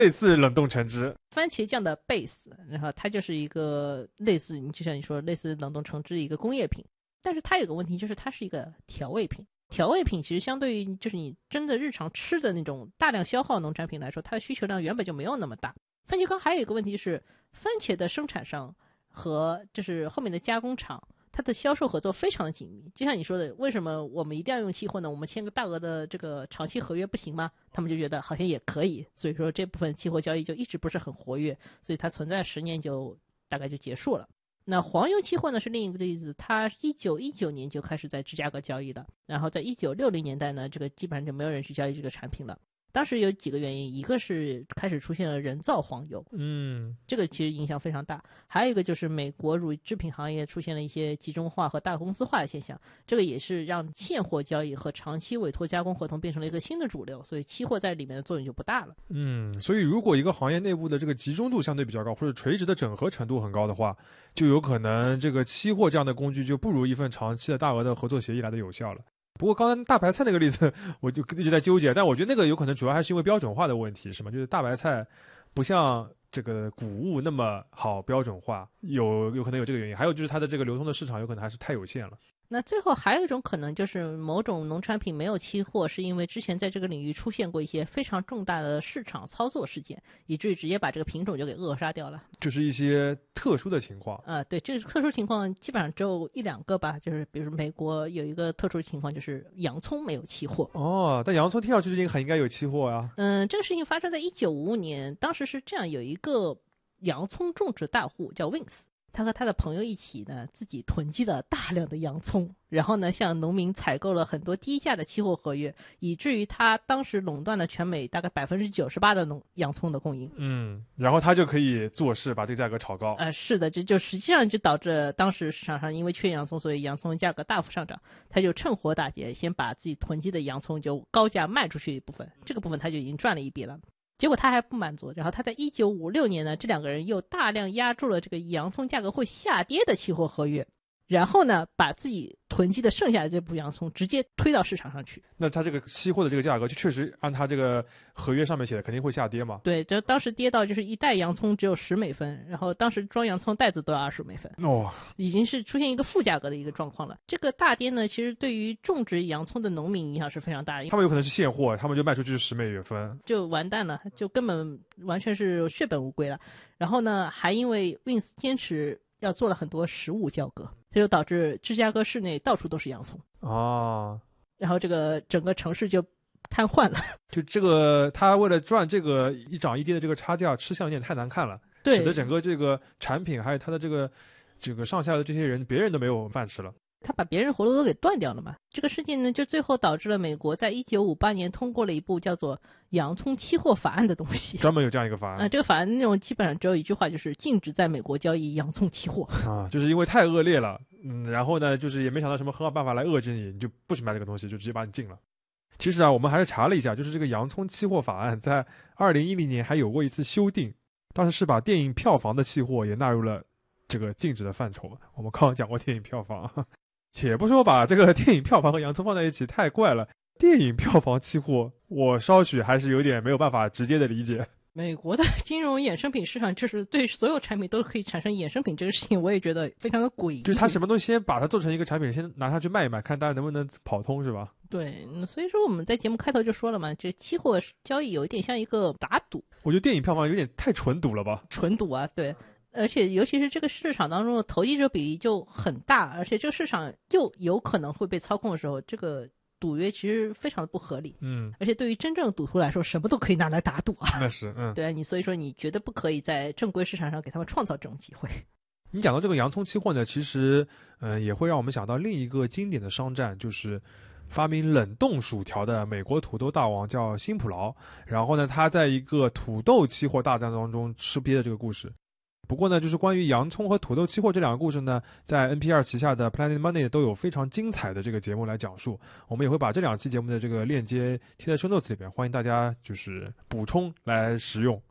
类似冷冻橙汁， 番茄酱的 base， 然后它就是一个类似就像你说类似冷冻橙汁的一个工业品，但是它有个问题就是它是一个调味品。调味品其实相对于就是你真的日常吃的那种大量消耗农产品来说，它的需求量原本就没有那么大。番茄干还有一个问题是，番茄的生产商和就是后面的加工厂，它的销售合作非常的紧密。就像你说的，为什么我们一定要用期货呢？我们签个大额的这个长期合约不行吗？他们就觉得好像也可以，所以说这部分期货交易就一直不是很活跃，所以它存在10年就大概就结束了。那黄油期货呢是另一个例子，它1919年就开始在芝加哥交易了，然后在1960年代呢，这个基本上就没有人去交易这个产品了。当时有几个原因，一个是开始出现了人造黄油，这个其实影响非常大。还有一个就是美国乳制品行业出现了一些集中化和大公司化的现象，这个也是让现货交易和长期委托加工合同变成了一个新的主流，所以期货在里面的作用就不大了。 所以如果一个行业内部的这个集中度相对比较高，或者垂直的整合程度很高的话，就有可能这个期货这样的工具就不如一份长期的大额的合作协议来的有效了。不过刚才大白菜那个例子我就一直在纠结，但我觉得那个有可能主要还是因为标准化的问题，是吗？就是大白菜不像这个谷物那么好标准化，有可能有这个原因。还有就是它的这个流通的市场有可能还是太有限了。 那最后还有一种可能就是某种农产品没有期货，是因为之前在这个领域出现过一些非常重大的市场操作事件，以至于直接把这个品种就给扼杀掉了。 就是一些特殊的情况对，这个特殊情况基本上只有1-2个吧，就是比如说美国有一个特殊情况，就是洋葱没有期货。 但洋葱听上去就很应该有期货呀。 这个事情发生在1955年，当时是这样，有一个洋葱种植大户叫 Wins，他和他的朋友一起呢，自己囤积了大量的洋葱，然后呢，向农民采购了很多低价的期货合约，以至于他当时垄断了全美大概98%的洋葱的供应。 然后他就可以做事把这个价格炒高。 是的，这就实际上就导致当时市场上因为缺洋葱，所以洋葱价格大幅上涨。他就趁火打劫，先把自己囤积的洋葱就高价卖出去一部分，这个部分他就已经赚了一笔了。结果他还不满足，然后他在1956年呢，这两个人又大量压住了这个洋葱价格会下跌的期货合约，然后呢，把自己囤积的剩下的这部洋葱直接推到市场上去。 那他这个期货的这个价格就确实按他这个合约上面写的肯定会下跌嘛？ 对，这当时跌到就是一袋洋葱只有10美分，然后当时装洋葱袋子都要20美分，已经是出现一个负价格的一个状况了。这个大跌呢，其实对于种植洋葱的农民影响是非常大的。 他们有可能是现货，他们就卖出去10美元分， 就完蛋了，就根本完全是血本无归了。然后呢，还因为 Wins 坚持要做了很多实物交割，这就导致芝加哥市内到处都是洋葱然后这个整个城市就瘫痪了。 就这个他为了赚这个一涨一跌的这个差价，吃相有点太难看了， 对， 使得整个这个产品还有他的这个上下的这些人，别人都没有饭吃了。 他把别人活路都给断掉了嘛。这个事件呢，就最后导致了美国在1958年通过了一部叫做洋葱期货法案的东西。 专门有这样一个法案。 这个法案内容基本上只有一句话，就是禁止在美国交易洋葱期货就是因为太恶劣了。然后呢，就是也没想到什么很好办法来遏制你，你就不许卖这个东西，就直接把你禁了。其实我们还是查了一下，就是这个洋葱期货法案在2010年还有过一次修订，当时是把电影票房的期货也纳入了这个禁止的范畴。我们刚刚讲过电影票房，且不说把这个电影票房和洋葱放在一起太怪了，电影票房期货我稍许还是有点没有办法直接的理解。 美国的金融衍生品市场就是对所有产品都可以产生衍生品这个事情，我也觉得非常的诡异。 就是他什么东西先把它做成一个产品，先拿上去卖一卖，看大家能不能跑通，是吧？ 对，所以说我们在节目开头就说了嘛，这期货交易有一点像一个打赌。 我觉得电影票房有点太纯赌了吧？ 纯赌对。而且尤其是这个市场当中的投机者比例就很大，而且这个市场又有可能会被操控的时候，这个赌约其实非常的不合理。而且对于真正的赌徒来说，什么都可以拿来打赌那是对所以说你绝对不可以在正规市场上给他们创造这种机会。 你讲到这个洋葱期货呢，其实也会让我们想到另一个经典的商战，就是发明冷冻薯条的美国土豆大王叫辛普劳，然后呢他在一个土豆期货大战当中吃瘪的这个故事。不过呢，就是关于洋葱和土豆期货这两个故事呢，在 NPR 旗下的 Planet Money 都有非常精彩的这个节目来讲述。我们也会把这2期节目的这个链接贴在 show notes 里边，欢迎大家就是补充来使用。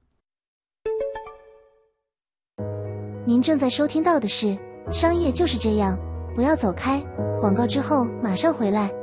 您正在收听到的是《商业就是这样》，不要走开，广告之后马上回来。